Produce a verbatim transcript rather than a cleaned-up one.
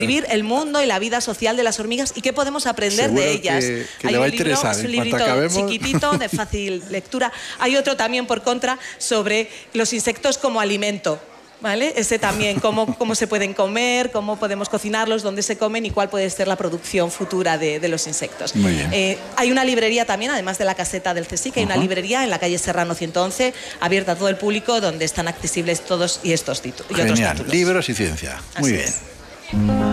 Vivir el mundo y la vida social de las hormigas y qué podemos aprender Seguro de ellas. Que, que Hay le va un a libro, interesar. es un En librito cuanto acabemos... chiquitito, de fácil lectura. Hay otro también, por contra, sobre los insectos como alimento. ¿Vale? Ese también, cómo, cómo se pueden comer, cómo podemos cocinarlos, dónde se comen y cuál puede ser la producción futura de, de los insectos. Muy bien. Eh, hay una librería también, además de la caseta del CSIC, hay uh-huh. una librería en la calle Serrano ciento once, abierta a todo el público, donde están accesibles todos y estos títulos. Genial, libros y ciencia. Muy Así bien. Es.